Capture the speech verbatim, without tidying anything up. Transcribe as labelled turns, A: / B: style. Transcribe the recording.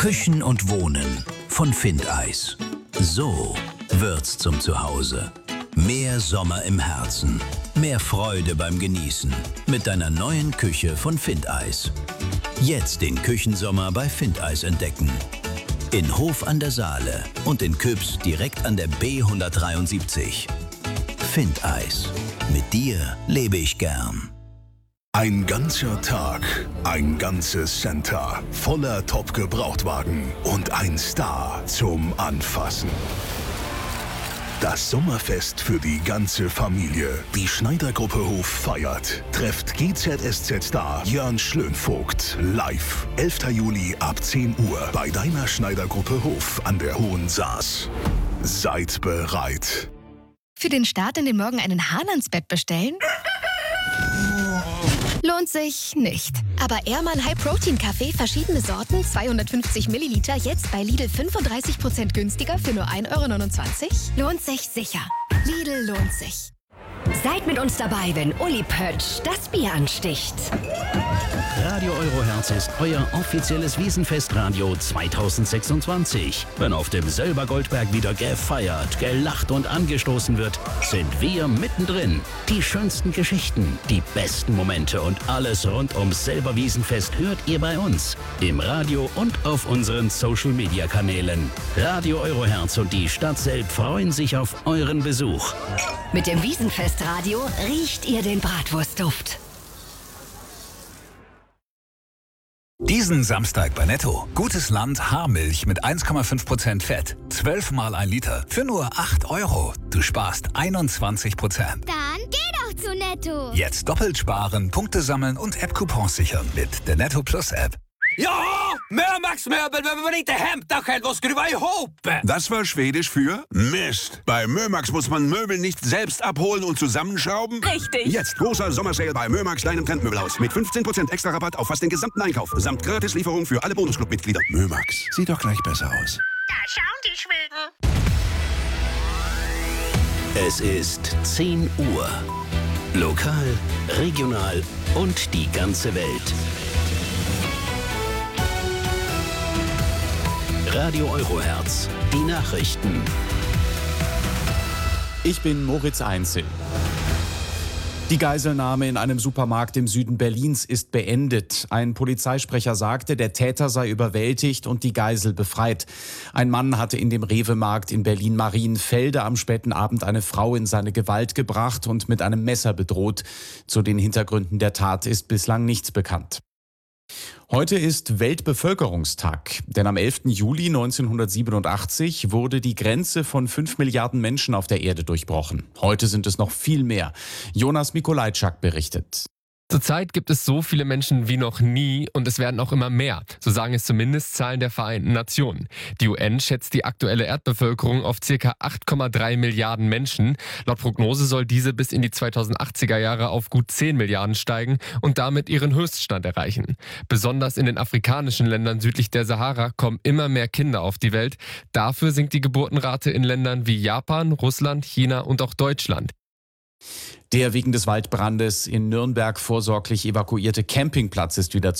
A: Küchen und Wohnen von Findeis. So wird's zum Zuhause. Mehr Sommer im Herzen. Mehr Freude beim Genießen. Mit deiner neuen Küche von Findeis. Jetzt den Küchensommer bei Findeis entdecken. In Hof an der Saale und in Küps direkt an der B hundertdreiundsiebzig. Findeis. Mit dir lebe ich gern.
B: Ein ganzer Tag, ein ganzes Center voller Top-Gebrauchtwagen und ein Star zum Anfassen. Das Sommerfest für die ganze Familie. Die Schneider-Gruppe Hof feiert. Trefft G Z S Z-Star Jörn Schlönvogt live. elfter Juli ab zehn Uhr bei deiner Schneider-Gruppe Hof an der Hohen Saas. Seid bereit.
C: Für den Start in den Morgen einen Hahn ans Bett bestellen? Lohnt sich nicht. Aber Ehrmann High Protein Kaffee, verschiedene Sorten, zweihundertfünfzig Milliliter, jetzt bei Lidl fünfunddreißig Prozent günstiger für nur ein Euro neunundzwanzig? Lohnt sich sicher. Lidl lohnt sich.
D: Seid mit uns dabei, wenn Uli Pötsch das Bier ansticht.
E: Radio Euroherz ist euer offizielles Wiesenfestradio zweitausendsechsundzwanzig. Wenn auf dem Silbergoldberg wieder gefeiert, gelacht und angestoßen wird, sind wir mittendrin. Die schönsten Geschichten, die besten Momente und alles rund ums Silberwiesenfest hört ihr bei uns. Im Radio und auf unseren Social-Media-Kanälen. Radio Euroherz und die Stadt selbst freuen sich auf euren Besuch.
D: Mit dem Wiesenfestradio riecht ihr den Bratwurstduft.
F: Diesen Samstag bei Netto. Gutes Land Haarmilch mit eins Komma fünf Prozent Fett. zwölf mal ein Liter. Für nur acht Euro. Du sparst einundzwanzig Prozent.
G: Dann geh doch zu Netto.
F: Jetzt doppelt sparen, Punkte sammeln und App-Coupons sichern mit der Netto Plus App.
H: Ja, Mömax-Möbel, wenn man inte hämtar själv och skruva ihop.
I: Das war Schwedisch für Mist. Bei Mömax muss man Möbel nicht selbst abholen und zusammenschrauben.
D: Richtig.
I: Jetzt großer Sommersale bei Mömax, deinem Trendmöbelhaus. Mit fünfzehn Prozent extra Rabatt auf fast den gesamten Einkauf. Samt Gratislieferung für alle Bonusclub-Mitglieder. Mömax, sieht doch gleich besser aus.
G: Da schauen die Schweden.
E: Es ist zehn Uhr. Lokal, regional und die ganze Welt. Radio Euroherz, die Nachrichten.
J: Ich bin Moritz Einzel. Die Geiselnahme in einem Supermarkt im Süden Berlins ist beendet. Ein Polizeisprecher sagte, der Täter sei überwältigt und die Geisel befreit. Ein Mann hatte in dem Rewe-Markt in Berlin-Marienfelde am späten Abend eine Frau in seine Gewalt gebracht und mit einem Messer bedroht. Zu den Hintergründen der Tat ist bislang nichts bekannt. Heute ist Weltbevölkerungstag, denn am elften Juli neunzehnhundertsiebenundachtzig wurde die Grenze von fünf Milliarden Menschen auf der Erde durchbrochen. Heute sind es noch viel mehr. Jonas Mikolajczak berichtet.
K: Zurzeit gibt es so viele Menschen wie noch nie und es werden auch immer mehr. So sagen es zumindest Zahlen der Vereinten Nationen. Die U N schätzt die aktuelle Erdbevölkerung auf ca. acht Komma drei Milliarden Menschen. Laut Prognose soll diese bis in die zweitausendachtziger Jahre auf gut zehn Milliarden steigen und damit ihren Höchststand erreichen. Besonders in den afrikanischen Ländern südlich der Sahara kommen immer mehr Kinder auf die Welt. Dafür sinkt die Geburtenrate in Ländern wie Japan, Russland, China und auch Deutschland.
J: Der wegen des Waldbrandes in Nürnberg vorsorglich evakuierte Campingplatz ist wieder